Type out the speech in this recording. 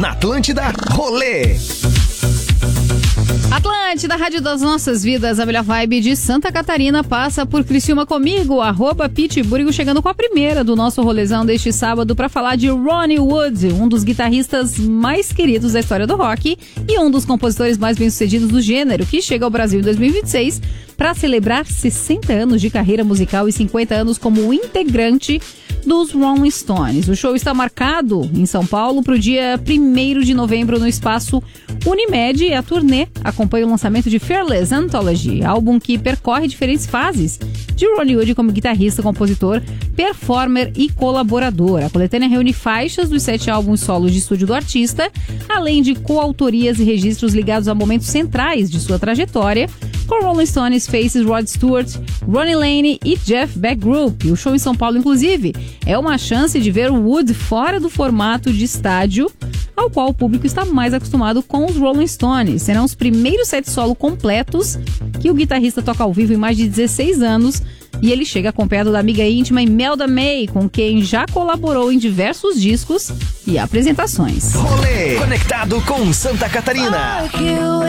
Na Atlântida, Rolê. Atlântida, Rádio das Nossas Vidas, a melhor vibe de Santa Catarina passa por Criciúma comigo, @Pitburigo, chegando com a primeira do nosso rolezão deste sábado para falar de Ronnie Wood, um dos guitarristas mais queridos da história do rock e um dos compositores mais bem-sucedidos do gênero, que chega ao Brasil em 2026 para celebrar 60 anos de carreira musical e 50 anos como integrante dos Rolling Stones. O show está marcado em São Paulo para o dia 1º de novembro no espaço Unimed, e a turnê acompanha o lançamento de Fearless Anthology, álbum que percorre diferentes fases de Ronnie Wood como guitarrista, compositor, performer e colaborador. A coletânea reúne faixas dos 7 álbuns solos de estúdio do artista, além de coautorias e registros ligados a momentos centrais de sua trajetória, com Rolling Stones, Faces, Rod Stewart, Ronnie Lane e Jeff Beck Group. O show em São Paulo, inclusive, é uma chance de ver o Wood fora do formato de estádio, ao qual o público está mais acostumado com os Rolling Stones. Serão os primeiros 7 solo completos que o guitarrista toca ao vivo em mais de 16 anos, e ele chega acompanhado da amiga íntima Imelda May, com quem já colaborou em diversos discos e apresentações. Rolê conectado com Santa Catarina.